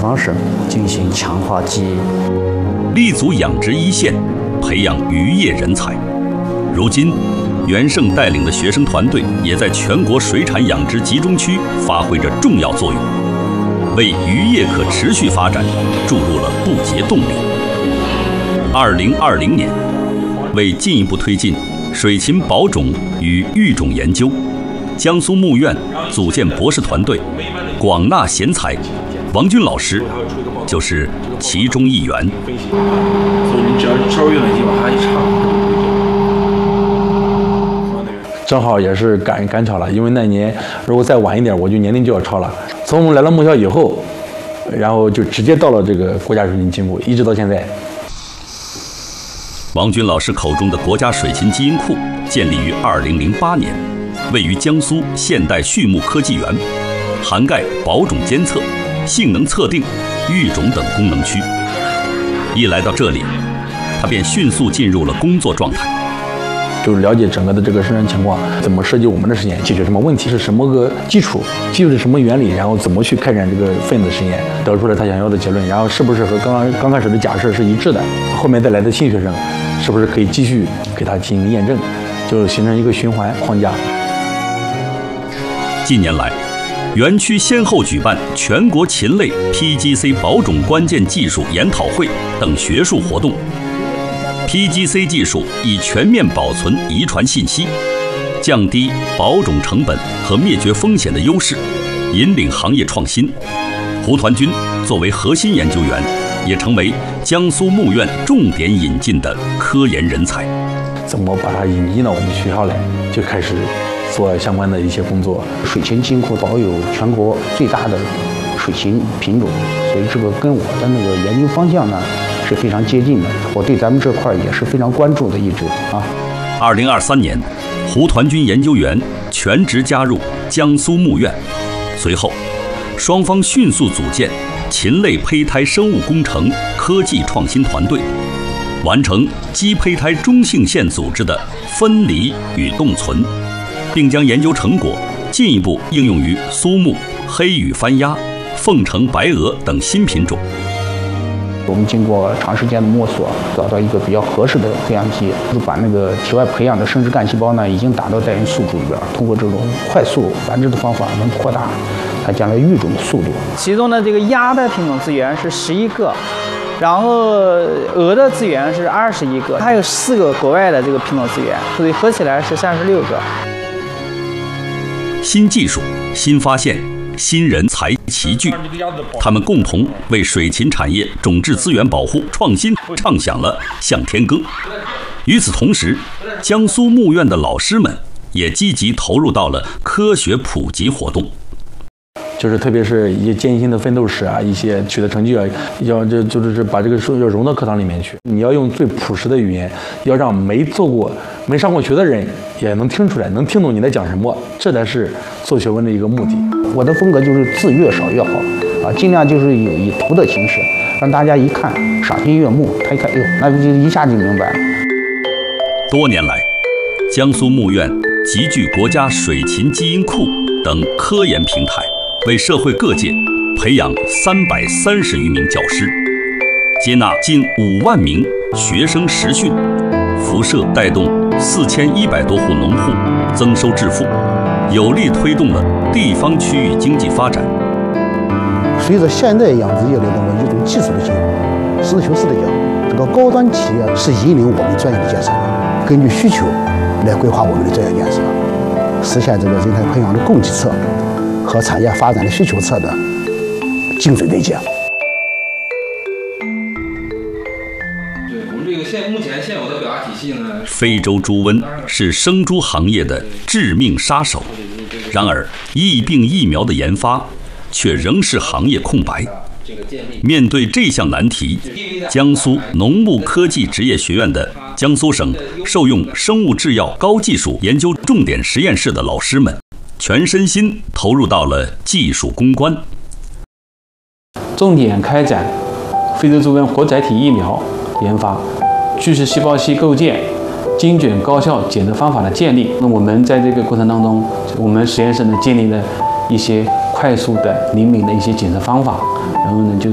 方式进行强化记忆。 立足养殖一线，培养渔业人才。如今，袁胜带领的学生团队也在全国水产养殖集中区发挥着重要作用，为渔业可持续发展注入了不竭动力。2020年，为进一步推进水禽保种与育种研究，江苏牧院组建博士团队，广纳贤才，王军老师就是其中一员。 所以你只要稍微远的地方，它一插。 正好也是赶超了，因为那年如果再晚一点，我就年龄就要超了。从我们来到母校以后，然后就直接到了这个国家水禽基因库，一直到现在。 王军老师口中的国家水禽基因库建立于2008年，位于江苏现代畜牧科技园，涵盖保种监测、性能测定、育种等功能区。一来到这里，他便迅速进入了工作状态。 就是了解整个的这个生产情况，怎么设计我们的实验，解决什么问题，是什么个基础是什么原理，然后怎么去开展这个分子实验，得出来他想要的结论，然后是不是和刚开始的假设是一致的，后面再来的新学生是不是可以继续给他进行验证，就形成一个循环框架。 近年来，园区先后举办全国禽类 PGC 保种关键技术研讨会等学术活动。PGC 技术以全面保存遗传信息，降低保种成本和灭绝风险的优势，引领行业创新。胡团军作为核心研究员，也成为江苏牧院重点引进的科研人才。 怎么把它引进到我们学校来，就开始做相关的一些工作。 水禽基因库保有全国最大的水禽品种，所以这个跟我的那个研究方向呢是非常接近的。我对咱们这块也是非常关注的一直啊。 2023年，胡团军研究员全职加入江苏牧院，随后，双方迅速组建禽类胚胎生物工程科技创新团队，完成鸡胚胎中性腺组织的分离与冻存，并将研究成果进一步应用于苏木、黑羽番鸭、凤城白鹅等新品种。 我们经过长时间的摸索，找到一个比较合适的培养基，就把那个体外培养的生殖干细胞呢，已经打到带源宿主里边，通过这种快速繁殖的方法，能扩大它将来育种的速度。 其中的这个鸭的品种资源是11个，然后鹅的资源是21个，还有4个国外的这个品种资源，所以合起来是36个。 新技术、新发现、新人才齐聚，他们共同为水禽产业种质资源保护创新唱响了向天歌。与此同时，江苏牧院的老师们也积极投入到了科学普及活动。 就是特别是一些艰辛的奋斗史啊，一些取得成绩啊，就是把这个书要融到课堂里面去。你要用最朴实的语言，要让没上过学的人也能听出来，能听懂你在讲什么，这才是做学问的一个目的。 我的风格就是字越少越好啊，尽量就是有以图的形式，让大家一看赏心悦目，他一看，哎呦，那就一下就明白了。 多年来，江苏牧院集聚国家水禽基因库等科研平台，为社会各界培养330余名教师，接纳近5万名学生实训，辐射带动4100多户农户增收致富，有力推动了地方区域经济发展。 随着现代养殖业的一种技术的进步，实事求是的讲，这个高端企业是引领我们专业的建设的，根据需求来规划我们的专业建设，实现这个人才培养的供给侧和产业发展的需求侧的精准对接。 对我们这个目前现有的表达体系呢， 非洲猪瘟是生猪行业的致命杀手，然而疫病疫苗的研发却仍是行业空白。面对这项难题，江苏农牧科技职业学院的江苏省受用生物制药高技术研究重点实验室的老师们，全身心投入到了技术攻关， 重点开展非洲猪瘟活载体疫苗研发、巨噬细胞系构建、精准高效检测方法的建立。那我们在这个过程当中，我们实验室呢建立了一些快速的、灵敏的一些检测方法，然后呢就